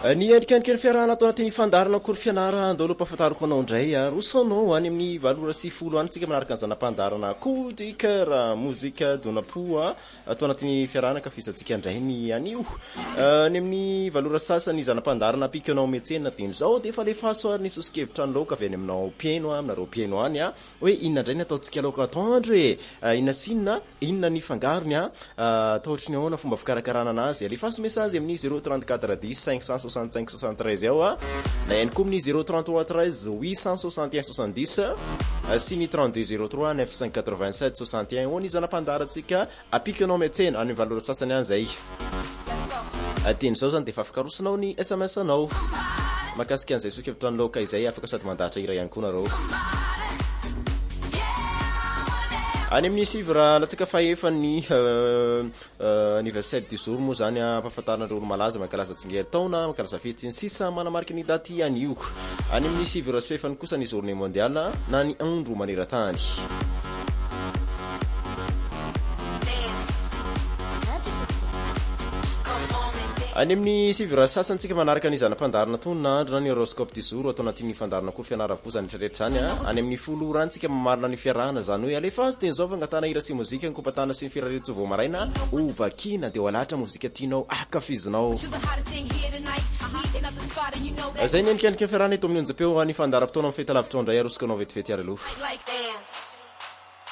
Ny endrikendriky ny fiarahana atao anatin'ny fandarana akory fianara andao aloha mpahafantariko anao indray rosanao any amin'ny valora sy folo any tsika manaraka an'izana mpandarana codicœur mozika donapoa atao anatin'ny fiarahana kafisantsika indray ny anio ny amin'ny valora sasany izana mpandarana piquenao metsena dia zao dia efa le fahasoariny sosikevitra ny laoka avy any aminao pieno aminareo pieno any hoe inona indray ny ataontsika laoka atoandro inona sinona inona ny fangarony ataotry ny ahoana fomba fikarakarana anazy alefaso message amin'ny 034 10 565 ao na ihany koa amin'ny 033 13 861 70 sy ny 32 03 987 61 ho ny zanam-pandarantsika apikanao metsena any valora sasany any zay teny zao zany dia efa fikarosanao ny SMS anao makasika an'izay sokevitra ny laoka izay afaka sady mandahatra ira ihany koa nareo any amin'ny sivra latsaka faefany anniversaire du jour moa zany ampahafantaranareo olo malaza mankalaza tsingery taona mankalaza fetsy ny sisa manamarika ny daty anio any amin'ny sivra sy faefany kosa ny journée mondiale na ny andro maneran-tany any amin'ny sivra sasantsika manaraka ny zanam-pandarana tonina andro na ny horoscope du jour atao anatin'ny fandarana koa fianara vo zany rehetra zany any amin'ny folo rantsika mamarina ny fiarahana zany hoe alefa azy teny zao fa angatana hira sy mozika ny kompatana sy ny firaretso vao maraina ovakina dia ho alatra mozika tianao akafizinao zay ny endrikendriky ny fiarahana eto amin'ny onjapeo ny fandaram-potoana amin'ny fety lavitra indray arosikanao vetivety ary aloha